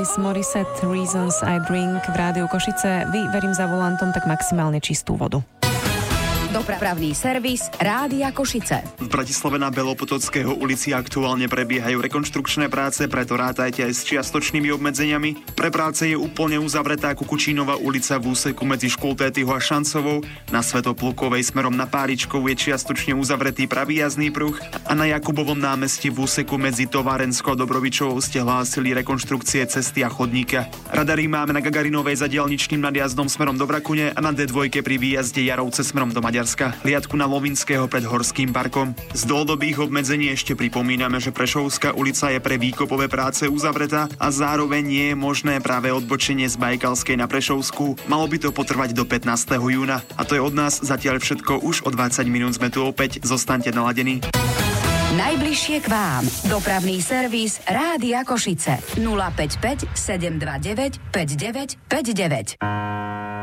Alanis Morissette, Reasons I Drink v Rádiu Košice. Vy, verím, za volantom tak maximálne čistú vodu. Dopravný servis Rádia Košice. V Bratislave na Belopotockého ulici aktuálne prebiehajú rekonštrukčné práce, preto rátajte aj s čiastočnými obmedzeniami. Pre práce je úplne uzavretá Kukučínova ulica v úseku medzi Škultétyho a Šancovou. Na Svätoplukovej smerom na Páričkov je čiastočne uzavretý pravý jazdný pruh a na Jakubovom námestí v úseku medzi Továrenskou a Dobrovičovou ste hlásili rekonštrukcie cesty a chodníka. Radary máme na Gagarinovej za diaľničným nadjazdom smerom do Vrakune a na D2 pri výjazde Jarovce smerom do Maďarska. Hliadku na Lovinského pred Horským parkom. Z dlhodobých obmedzení ešte pripomíname, že Prešovská ulica je pre výkopové práce uzavretá a zároveň nie je možné práve odbočenie z Bajkalskej na Prešovskú. Malo by to potrvať do 15. júna. A to je od nás zatiaľ všetko, už o 20 minút sme tu opäť. Zostaňte naladení. Najbližšie k vám. Dopravný servis Rádia Košice. 055 729 5959.